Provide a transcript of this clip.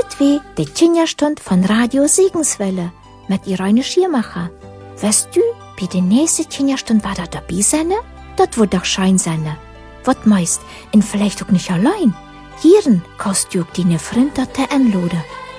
wie die Kinderstund von Radio Segenswelle mit Irene Schiermacher. Weißt du, bei der nächsten Kinderstund war da dabei sein? Das wird doch schein sein. Was meist, und vielleicht auch nicht allein. Hierin kannst du auch deine Freunde anladen.